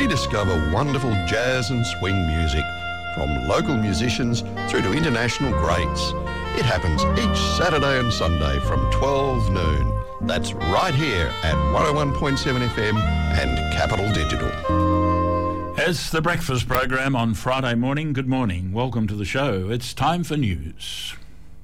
rediscover wonderful jazz and swing music, from local musicians through to international greats. It happens each Saturday and Sunday from 12 noon. That's right here at 101.7 FM and Capital Digital. It's the breakfast program on Friday morning. Good morning. Welcome to the show. It's time for news.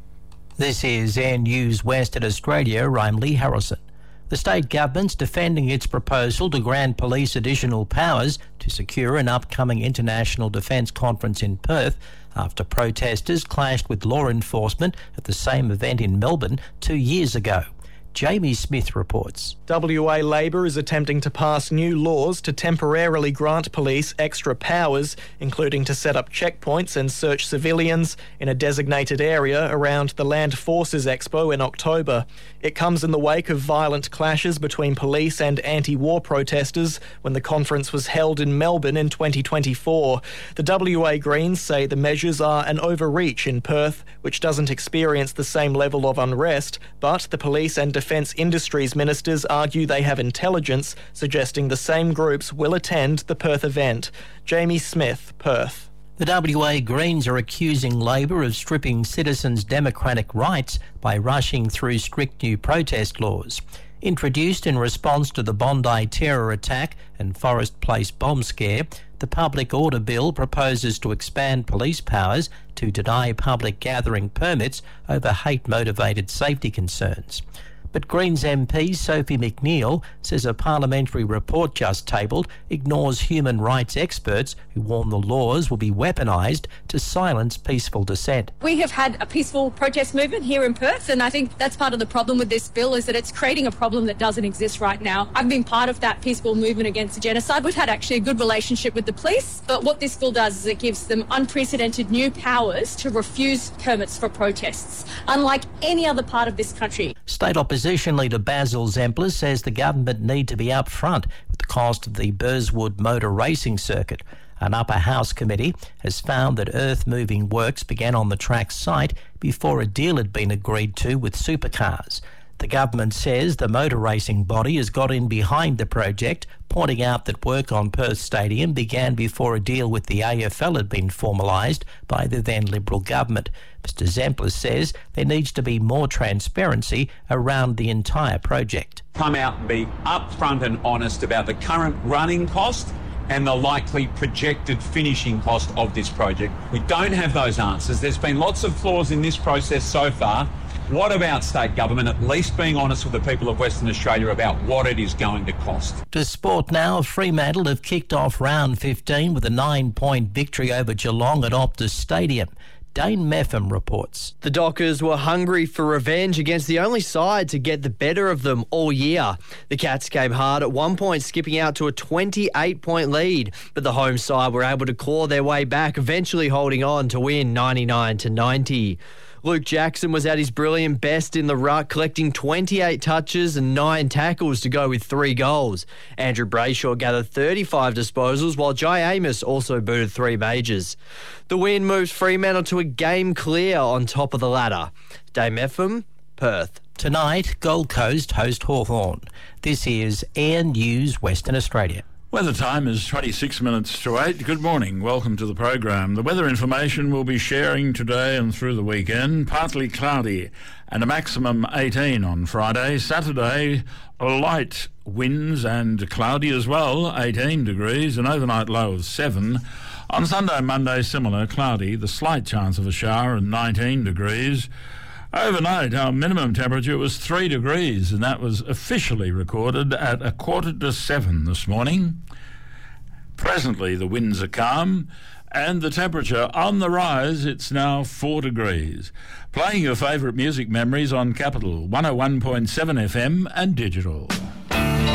This is Air News Western Australia. I'm Lee Harrison. The state government's defending its proposal to grant police additional powers to secure an upcoming International Defence Conference in Perth after protesters clashed with law enforcement at the same event in Melbourne 2 years ago. Jamie Smith reports. WA Labor is attempting to pass new laws to temporarily grant police extra powers, including to set up checkpoints and search civilians in a designated area around the Land Forces Expo in October. It comes in the wake of violent clashes between police and anti-war protesters when the conference was held in Melbourne in 2024. The WA Greens say the measures are an overreach in Perth, which doesn't experience the same level of unrest, but the police and Defence Industries ministers argue they have intelligence suggesting the same groups will attend the Perth event. Jamie Smith, Perth. The WA Greens are accusing Labor of stripping citizens' democratic rights by rushing through strict new protest laws. Introduced in response to the Bondi terror attack and Forest Place bomb scare, the Public Order Bill proposes to expand police powers to deny public gathering permits over hate-motivated safety concerns. But Greens MP Sophie McNeil says a parliamentary report just tabled ignores human rights experts who warn the laws will be weaponised to silence peaceful dissent. We have had a peaceful protest movement here in Perth, and I think that's part of the problem with this bill is that it's creating a problem that doesn't exist right now. I've been part of that peaceful movement against the genocide. We've had actually a good relationship with the police, but what this bill does is it gives them unprecedented new powers to refuse permits for protests, unlike any other part of this country. State Opposition Leader Basil Zemplis says the government need to be upfront with the cost of the Burswood motor racing circuit. An upper house committee has found that earth-moving works began on the track site before a deal had been agreed to with supercars. The government says the motor racing body has got in behind the project, pointing out that work on Perth Stadium began before a deal with the AFL had been formalised by the then Liberal government. Mr Zemplis says there needs to be more transparency around the entire project. Come out and be upfront and honest about the current running cost and the likely projected finishing cost of this project. We don't have those answers. There's been lots of flaws in this process so far. What about state government at least being honest with the people of Western Australia about what it is going to cost? To sport now, Fremantle have kicked off round 15 with a 9-point victory over Geelong at Optus Stadium. Dane Meffam reports. The Dockers were hungry for revenge against the only side to get the better of them all year. The Cats came hard at 1 point, skipping out to a 28-point lead, but the home side were able to claw their way back, eventually holding on to win 99-90. Luke Jackson was at his brilliant best in the ruck, collecting 28 touches and 9 tackles to go with 3 goals. Andrew Brayshaw gathered 35 disposals, while Jai Amos also booted 3 majors. The win moves Fremantle to a game clear on top of the ladder. Dame Ephraim, Perth. Tonight, Gold Coast host Hawthorn. This is Air News Western Australia. Weather time is 26 minutes to 8. Good morning. Welcome to the program. The weather information we'll be sharing today and through the weekend. Partly cloudy and a maximum 18 on Friday. Saturday, light winds and cloudy as well, 18 degrees, an overnight low of 7. On Sunday and Monday, similar, cloudy, the slight chance of a shower and 19 degrees. Overnight, our minimum temperature was 3 degrees, and that was officially recorded at 6:45 this morning. Presently, the winds are calm, and the temperature on the rise. It's now 4 degrees. Playing your favourite music memories on Capital 101.7 FM and digital.